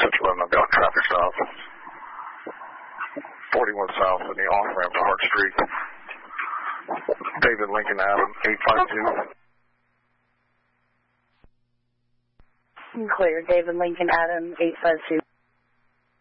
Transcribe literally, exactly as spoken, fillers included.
six eleven, I've got traffic south. forty-one south in the off-ramp to Hart Street. David Lincoln Adam, eight five two. Clear, David Lincoln Adam, eight five two.